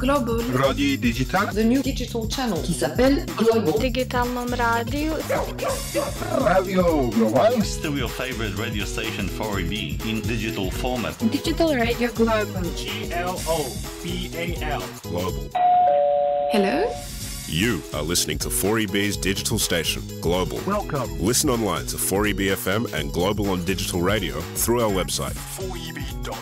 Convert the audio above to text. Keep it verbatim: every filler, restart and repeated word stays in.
Global. Radio Digital. The new digital channel qui s'appelle Global. Digitalnom radio. Radio Global. Still your favorite radio station four E B in digital format. Digital Radio Global. G L O B A L. Global. Hello? You are listening to four E B's digital station, Global. Welcome. Listen online to four E B F M and Global on digital radio through our website. four E B dot